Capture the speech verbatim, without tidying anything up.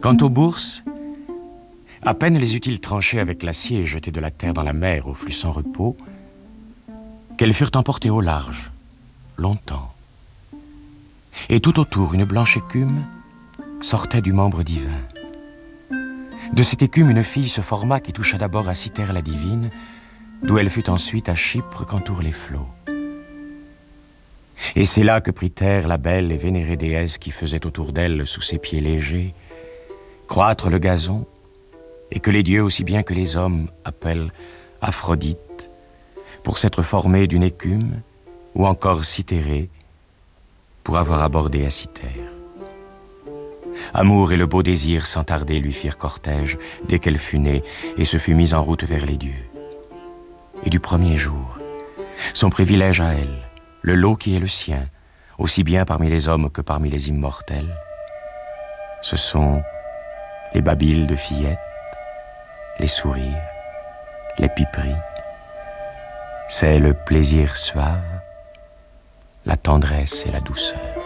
Quant aux bourses, à peine les eut-il tranchées avec l'acier et jeté de la terre dans la mer au flux sans repos, qu'elles furent emportées au large, longtemps. Et tout autour, une blanche écume sortait du membre divin. De cette écume, une fille se forma qui toucha d'abord à Cythère la divine, d'où elle fut ensuite à Chypre qu'entourent les flots. Et c'est là que prit terre la belle et vénérée déesse qui faisait autour d'elle, sous ses pieds légers, croître le gazon, et que les dieux aussi bien que les hommes appellent Aphrodite, pour s'être formée d'une écume, ou encore Cythérée, pour avoir abordé à Cythère. Amour et le beau désir sans tarder lui firent cortège dès qu'elle fut née et se fut mise en route vers les dieux. Et du premier jour, son privilège à elle, le lot qui est le sien, aussi bien parmi les hommes que parmi les immortels, ce sont les babiles de fillettes, les sourires, les piperies. C'est le plaisir suave, la tendresse et la douceur.